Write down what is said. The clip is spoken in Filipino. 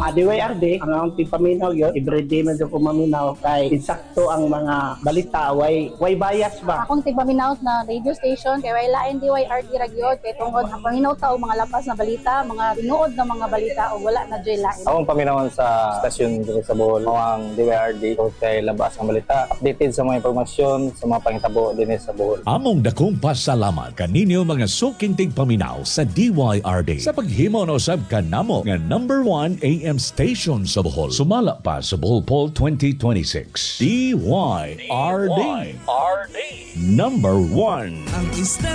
DYRD, ang tipaminaw yun, everyday medyo ko maminaw kay insakto ang mga balita, way bias ba? Akong tigpaminaw na radio station kay way lain DYRD ragyod kay tungod ang paminaw ta og mga lapas na balita, mga tinuod na mga balita o wala na joy lain. Akong paminawan sa stasyon dito sa Bohol, ang DYRD kay labas ang balita, updated sa mga impormasyon sa mga pangitabo din sa Bohol. Among dakong pasalamat kaninyo mga suking tigpaminaw sa DYRD sa paghimo na usab kanamo nga number 1 AM station sa Bohol. Sumala pa sa Bohol Poll 2026. DYRD. Number 1.